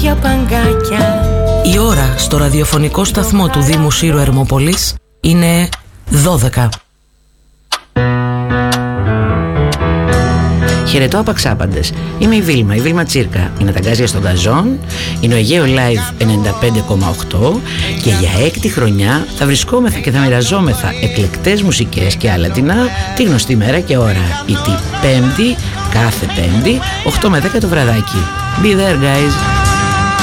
για παγκάκια. Η ώρα στο ραδιοφωνικό σταθμό του Δήμου Σύρου Ερμόπολης είναι 12. Χαιρετώ απαξάπαντες. Είμαι η Βίλμα Τσίρκα. Είναι τα γκάζια στον Καζόν. Είναι ο Αιγαίο Live 95,8 και για 6η χρονιά θα βρισκόμεθα και θα μοιραζόμεθα εκλεκτές μουσικές και αλατινά τη γνωστή μέρα και ώρα. Η Πέμπτη, κάθε Πέμπτη, 8 με 10 το βραδάκι. Be there, guys!